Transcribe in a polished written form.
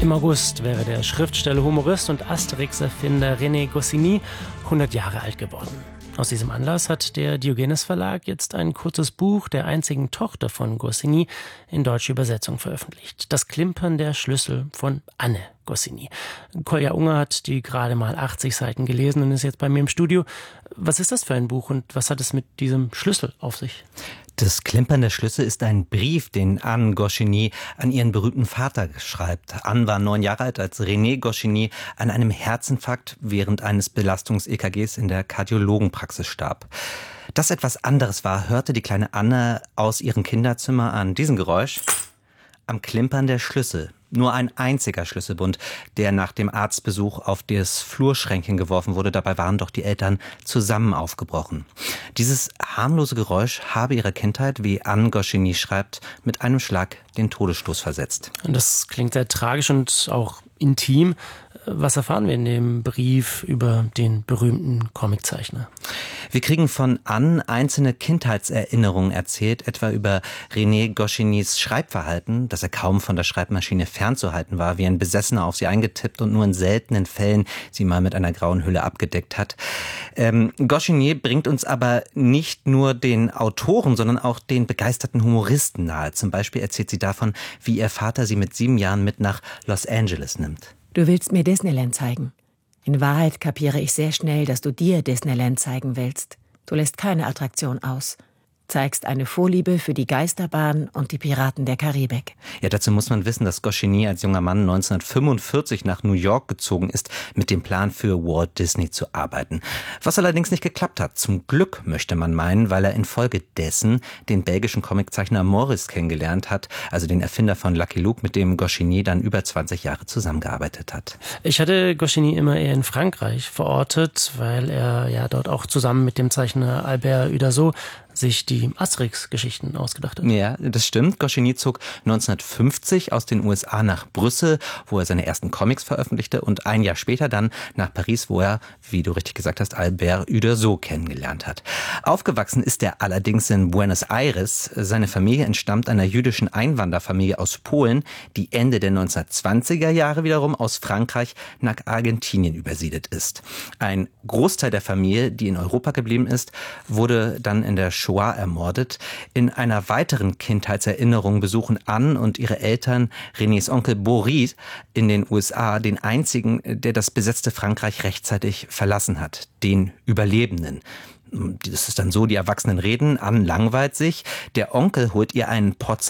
Im August wäre der Schriftsteller, Humorist und Asterix-Erfinder René Goscinny 100 Jahre alt geworden. Aus diesem Anlass hat der Diogenes Verlag jetzt ein kurzes Buch der einzigen Tochter von Goscinny in deutscher Übersetzung veröffentlicht. Das Klimpern der Schlüssel von Anne Goscinny. Kolja Unger hat die gerade mal 80 Seiten gelesen und ist jetzt bei mir im Studio. Was ist das für ein Buch und was hat es mit diesem Schlüssel auf sich? Das Klimpern der Schlüssel ist ein Brief, den Anne Goscinny an ihren berühmten Vater schreibt. Anne war 9 Jahre alt, als René Goscinny an einem Herzinfarkt während eines Belastungs-EKGs in der Kardiologenpraxis starb. Dass etwas anderes war, hörte die kleine Anne aus ihrem Kinderzimmer an diesem Geräusch am Klimpern der Schlüssel. Nur ein einziger Schlüsselbund, der nach dem Arztbesuch auf das Flurschränkchen geworfen wurde. Dabei waren doch die Eltern zusammen aufgebrochen. Dieses harmlose Geräusch habe ihre Kindheit, wie Anne Goscinny schreibt, mit einem Schlag den Todesstoß versetzt. Und das klingt sehr tragisch und auch intim. Was erfahren wir in dem Brief über den berühmten Comiczeichner? Wir kriegen von Anne einzelne Kindheitserinnerungen erzählt, etwa über René Goscinnys Schreibverhalten, dass er kaum von der Schreibmaschine fernzuhalten war, wie ein Besessener auf sie eingetippt und nur in seltenen Fällen sie mal mit einer grauen Hülle abgedeckt hat. Goscinny bringt uns aber nicht nur den Autoren, sondern auch den begeisterten Humoristen nahe. Zum Beispiel erzählt sie davon, wie ihr Vater sie mit 7 Jahren mit nach Los Angeles nimmt. Du willst mir Disneyland zeigen. In Wahrheit kapiere ich sehr schnell, dass du dir Disneyland zeigen willst. Du lässt keine Attraktion aus. Zeigst eine Vorliebe für die Geisterbahn und die Piraten der Karibik. Ja, dazu muss man wissen, dass Goscinny als junger Mann 1945 nach New York gezogen ist, mit dem Plan für Walt Disney zu arbeiten. Was allerdings nicht geklappt hat. Zum Glück, möchte man meinen, weil er infolgedessen den belgischen Comiczeichner Maurice kennengelernt hat, also den Erfinder von Lucky Luke, mit dem Goscinny dann über 20 Jahre zusammengearbeitet hat. Ich hatte Goscinny immer eher in Frankreich verortet, weil er ja dort auch zusammen mit dem Zeichner Albert Uderzo sich die Asterix-Geschichten ausgedacht hat. Ja, das stimmt. Goscinny zog 1950 aus den USA nach Brüssel, wo er seine ersten Comics veröffentlichte, und ein Jahr später dann nach Paris, wo er, wie du richtig gesagt hast, Albert Uderzo kennengelernt hat. Aufgewachsen ist er allerdings in Buenos Aires. Seine Familie entstammt einer jüdischen Einwanderfamilie aus Polen, die Ende der 1920er Jahre wiederum aus Frankreich nach Argentinien übersiedelt ist. Ein Großteil der Familie, die in Europa geblieben ist, wurde dann in der Shoah ermordet. In einer weiteren Kindheitserinnerung besuchen Anne und ihre Eltern Renés Onkel Boris in den USA, den einzigen, der das besetzte Frankreich rechtzeitig verlassen hat, den Überlebenden. Das ist dann so, die Erwachsenen reden, Anne langweilt sich, der Onkel holt ihr einen